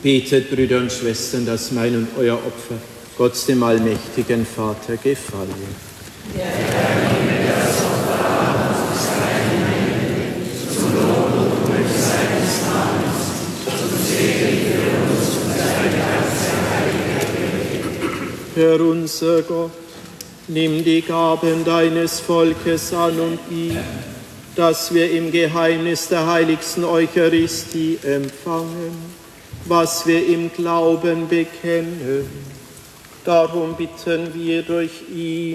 Betet, Brüder und Schwestern, dass mein und euer Opfer Gott, dem allmächtigen Vater, gefalle. Der Herr nehme das Opfer an aus deinen Händen, zum Lob und Ruhm seines Namens, zum Segen für uns und dein ganzer heiliger Welt. Herr unser Gott, nimm die Gaben deines Volkes an und gib, dass wir im Geheimnis der heiligsten Eucharistie empfangen, was wir im Glauben bekennen. Darum bitten wir durch ihn,